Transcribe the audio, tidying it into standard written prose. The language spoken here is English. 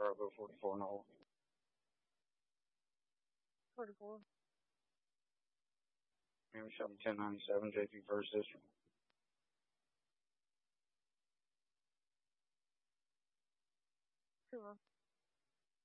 Bravo 44 and all. 44. Miami Shelby 1097, JP First District. 2.